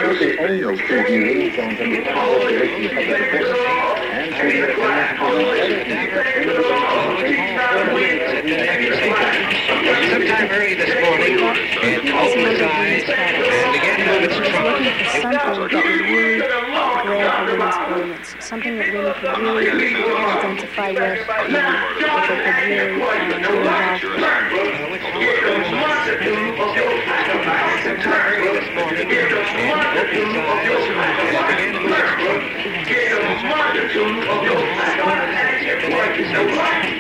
always preview songs on the Sometime early this morning, it opened its eyes and began to move its trunk. Something that would really grab a woman's audience, something that women could really identify with, and that they could really get involved with. Sometime early this morning, it opened its eyes and began to move its trunk.